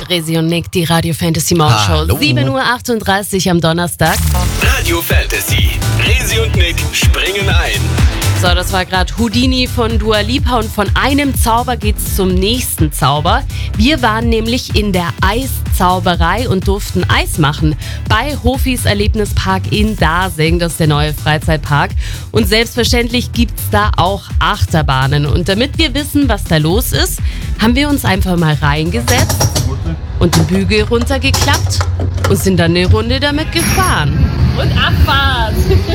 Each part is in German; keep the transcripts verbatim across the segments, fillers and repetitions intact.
Resi und Nick, die Radio Fantasy Morgenshow. Hallo. sieben Uhr achtunddreißig am Donnerstag. Radio Fantasy. Resi und Nick springen ein. So, das war gerade Houdini von Dua Lipa und von einem Zauber geht's zum nächsten Zauber. Wir waren nämlich in der Eiszauberei und durften Eis machen bei Hofis Erlebnispark in Dasing, das ist der neue Freizeitpark. Und selbstverständlich gibt's da auch Achterbahnen. Und damit wir wissen, was da los ist, haben wir uns einfach mal reingesetzt und den Bügel runtergeklappt und sind dann eine Runde damit gefahren. Und Abfahrt!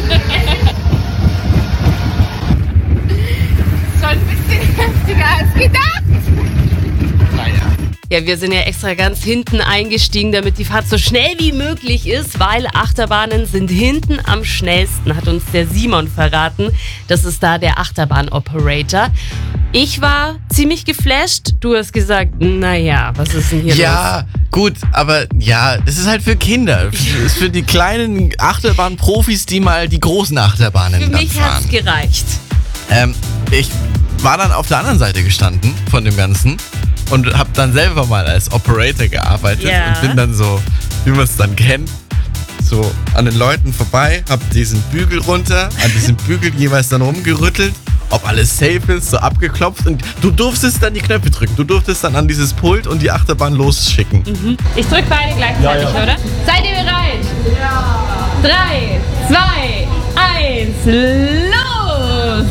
Schon ein bisschen heftiger als gedacht. Ja, wir sind ja extra ganz hinten eingestiegen, damit die Fahrt so schnell wie möglich ist, weil Achterbahnen sind hinten am schnellsten, hat uns der Simon verraten. Das ist da der Achterbahn-Operator. Ich war ziemlich geflasht. Du hast gesagt, naja, was ist denn hier Ja, los? gut, aber ja, es ist halt für Kinder. Es ist für die kleinen Achterbahnprofis, die mal die großen Achterbahnen Für dann mich fahren. hat's gereicht. Ähm, ich war dann auf der anderen Seite gestanden von dem Ganzen und habe dann selber mal als Operator gearbeitet Ja. und bin dann so, wie man es dann kennt, so an den Leuten vorbei, hab diesen Bügel runter, an diesem Bügel jeweils dann rumgerüttelt, ob alles safe ist, so abgeklopft und du durftest dann die Knöpfe drücken. Du durftest dann an dieses Pult und die Achterbahn losschicken. Ich drück beide gleichzeitig, oder? Seid ihr bereit? Ja. Drei, zwei, eins, los!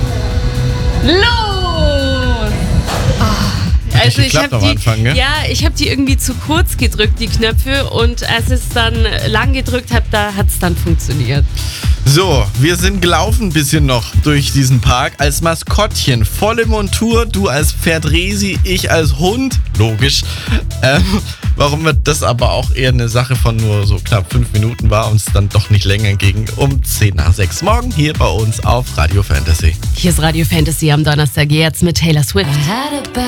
Los! Also ich geklappt habe am die, Anfang, gell? ja, ich habe die irgendwie zu kurz gedrückt, die Knöpfe, und als ich es dann lang gedrückt habe, da hat es dann funktioniert. So, wir sind gelaufen ein bisschen noch durch diesen Park als Maskottchen. Volle Montur, du als Pferd Resi, ich als Hund. Logisch. Ähm, warum wird das aber auch eher eine Sache von nur so knapp fünf Minuten war und es dann doch nicht länger ging. Um zehn nach sechs morgen hier bei uns auf Radio Fantasy. Hier ist Radio Fantasy am Donnerstag jetzt mit Taylor Swift.